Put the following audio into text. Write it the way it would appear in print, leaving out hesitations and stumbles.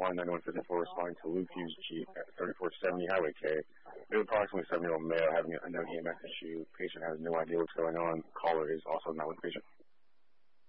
19154 responding to Luke Hughes Jeep at 3470 Highway K. We have approximately 7-year-old male having an unknown EMS issue. Patient has no idea what's going on. Caller is also not with the patient.